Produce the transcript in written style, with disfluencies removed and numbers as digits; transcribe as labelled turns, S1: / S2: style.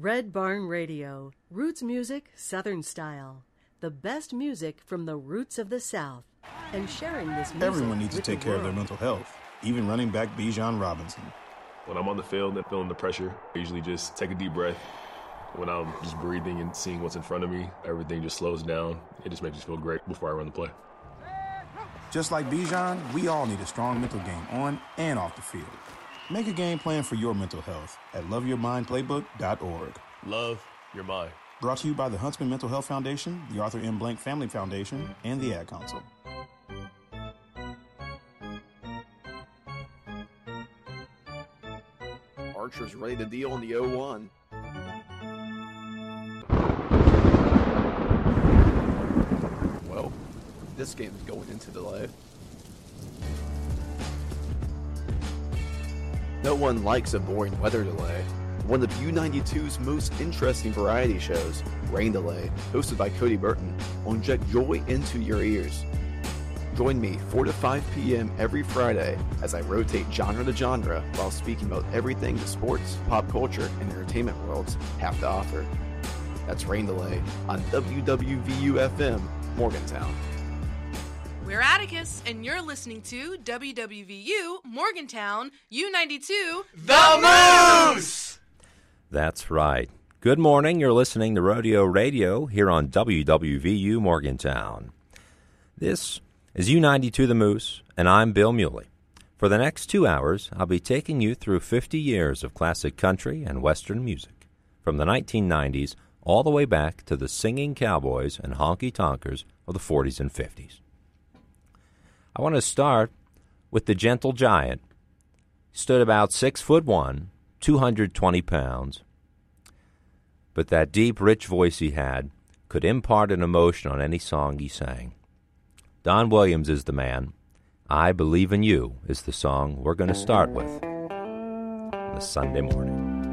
S1: Red Barn Radio, roots music, Southern style. The best music from the roots of the South. And sharing this music
S2: Everyone needs to take care of their mental health, even running back Bijan Robinson.
S3: When I'm on the field and feeling the pressure, I usually just take a deep breath. When I'm just breathing and seeing what's in front of me, everything just slows down. It just makes me feel great before I run the play.
S2: Just like Bijan, we all need a strong mental game on and off the field. Make a game plan for your mental health at loveyourmindplaybook.org.
S3: Love your mind.
S2: Brought to you by the Huntsman Mental Health Foundation, the Arthur M. Blank Family Foundation, and the Ad Council.
S4: Archer's ready to deal in the 0-1. Well, this game's going into delay. No one likes a boring weather delay. One of U92's most interesting variety shows, Rain Delay, hosted by Cody Burton, will inject joy into your ears. Join me 4 to 5 p.m. every Friday as I rotate genre to genre while speaking about everything the sports, pop culture, and entertainment worlds have to offer. That's Rain Delay on WWVU-FM, Morgantown.
S5: We're Atticus, and you're listening to WWVU, Morgantown, U92,
S6: The Moose!
S7: That's right. Good morning. You're listening to Rodeo Radio here on WWVU Morgantown. This is U92 The Moose, and I'm Bill Muley. For the next 2 hours, I'll be taking you through 50 years of classic country and western music, from the 1990s all the way back to the singing cowboys and honky-tonkers of the 40s and 50s. I want to start with the Gentle Giant. He stood about 6'1", 220 pounds, but that deep, rich voice he had could impart an emotion on any song he sang. Don Williams is the man. I Believe in You is the song we're going to start with this Sunday morning.